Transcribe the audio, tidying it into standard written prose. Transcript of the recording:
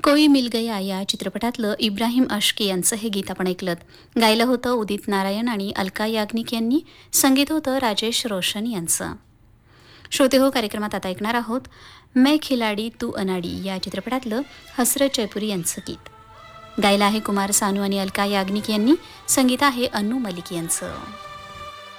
कोई मिल गया या चित्रपटातलं इब्राहिम अश्की यांचं हे गीत आपण ऐकलं. गायलं होतं उदित नारायण आणि अलका याग्निक यांनी. संगीत होतं राजेश रोशन यांचं. श्रोते हो, कार्यक्रमात आता ऐकणार आहोत मैं खिलाडी तू अनाडी या चित्रपटातलं हसरत जयपुरी यांचं गीत. गायलं आहे कुमार सानू आणि अलका याग्निक यांनी. संगीत आहे अन्नू मलिक यांचं.